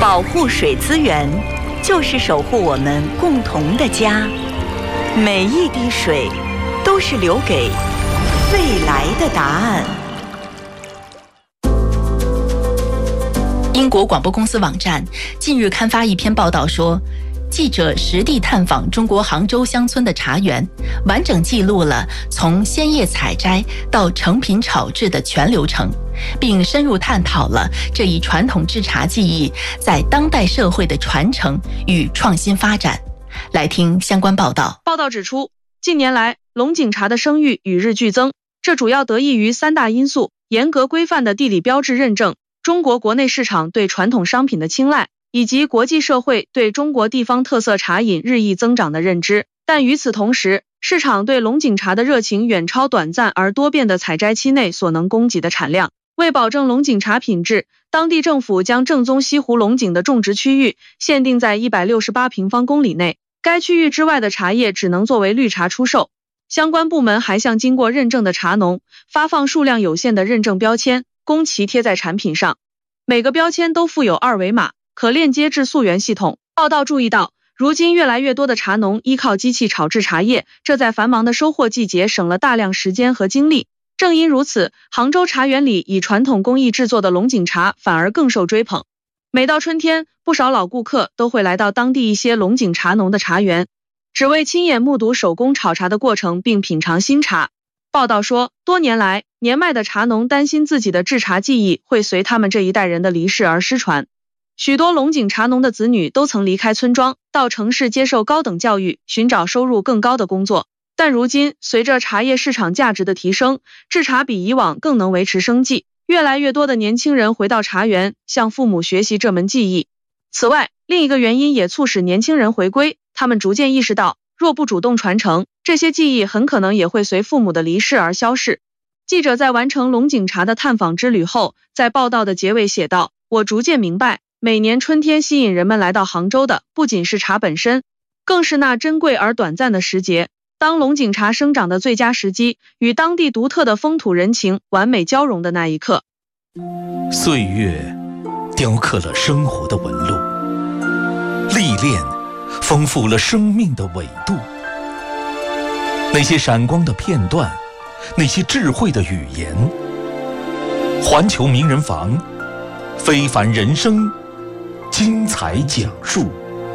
保护水资源，就是守护我们共同的家。每一滴水，都是留给未来的答案。 英国广播公司网站近日刊发一篇报道说，记者实地探访中国杭州乡村的茶园，完整记录了从鲜叶采摘到成品炒制的全流程，并深入探讨了这一传统制茶技艺在当代社会的传承与创新发展。来听相关报道。 报道指出，近年来龙井茶的声誉与日俱增，这主要得益于三大因素：严格规范的地理标志认证，中国国内市场对传统商品的青睐，以及国际社会对中国地方特色茶饮日益增长的认知。但与此同时，市场对龙井茶的热情远超短暂而多变的采摘期内所能供给的产量。为保证龙井茶品质，当地政府将正宗西湖龙井的种植区域限定在168平方公里内，该区域之外的茶叶只能作为绿茶出售。相关部门还向经过认证的茶农发放数量有限的认证标签，供其贴在产品上。每个标签都附有二维码，可链接至溯源系统。报道注意到，如今越来越多的茶农依靠机器炒制茶叶，这在繁忙的收获季节省了大量时间和精力。正因如此，杭州茶园里以传统工艺制作的龙井茶反而更受追捧。每到春天，不少老顾客都会来到当地一些龙井茶农的茶园，只为亲眼目睹手工炒茶的过程并品尝新茶。报道说，多年来，年迈的茶农担心自己的制茶技艺会随他们这一代人的离世而失传。许多龙井茶农的子女都曾离开村庄，到城市接受高等教育，寻找收入更高的工作。但如今，随着茶叶市场价值的提升，制茶比以往更能维持生计，越来越多的年轻人回到茶园，向父母学习这门技艺。此外，另一个原因也促使年轻人回归，他们逐渐意识到，若不主动传承，这些技艺很可能也会随父母的离世而消逝。记者在完成龙井茶的探访之旅后，在报道的结尾写道：“我逐渐明白，每年春天吸引人们来到杭州的，不仅是茶本身，更是那珍贵而短暂的时节。当龙井茶生长的最佳时机，与当地独特的风土人情完美交融的那一刻。” 岁月雕刻了生活的纹路，历练丰富了生命的纬度。那些闪光的片段，那些智慧的语言，环球名人房，非凡人生，精彩讲述。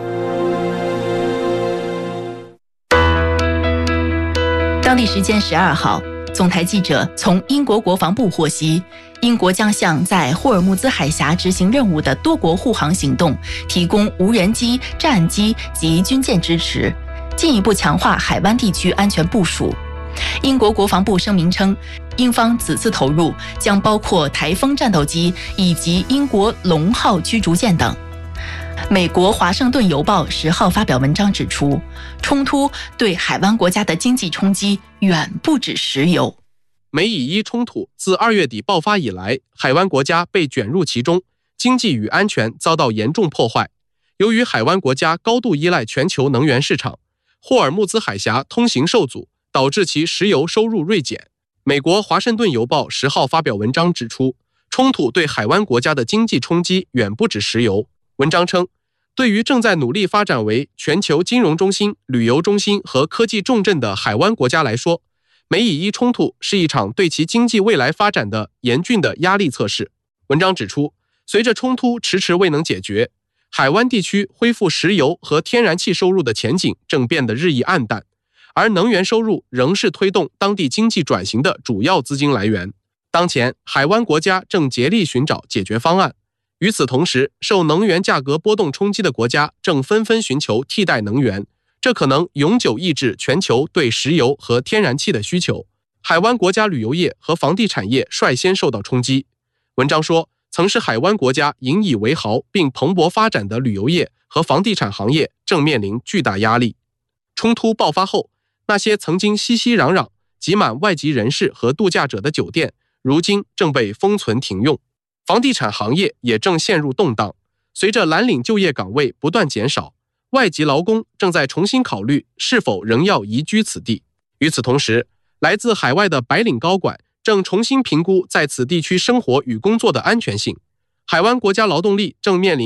当地时间12号，总台记者从英国国防部获悉，英国将向在霍尔木兹海峡执行任务的多国护航行动提供无人机、战机及军舰支持，进一步强化海湾地区安全部署。英国国防部声明称，英方此次投入将包括台风战斗机以及英国龙号驱逐舰等。美国《华盛顿邮报》10号发表文章指出，冲突对海湾国家的经济冲击远不止石油。 美以伊冲突自2月底爆发以来，海湾国家被卷入其中，经济与安全遭到严重破坏。由于海湾国家高度依赖全球能源市场，霍尔木兹海峡通行受阻，导致其石油收入锐减。美国《华盛顿邮报》10号发表文章指出，冲突对海湾国家的经济冲击远不止石油。文章称，对于正在努力发展为全球金融中心、旅游中心和科技重镇的海湾国家来说，美以伊冲突是一场对其经济未来发展的严峻的压力测试。文章指出，随着冲突迟迟未能解决，海湾地区恢复石油和天然气收入的前景正变得日益暗淡，而能源收入仍是推动当地经济转型的主要资金来源。当前，海湾国家正竭力寻找解决方案。与此同时，受能源价格波动冲击的国家正纷纷寻求替代能源，这可能永久抑制全球对石油和天然气的需求。海湾国家旅游业和房地产业率先受到冲击。文章说，曾是海湾国家引以为豪并蓬勃发展的旅游业和房地产行业正面临巨大压力。冲突爆发后，那些曾经熙熙攘攘、挤满外籍人士和度假者的酒店，如今正被封存停用。房地产行业也正陷入动荡，随着蓝领就业岗位不断减少，外籍劳工正在重新考虑是否仍要移居此地。与此同时，来自海外的白领高管正重新评估在此地区生活与工作的安全性。海湾国家劳动力正面临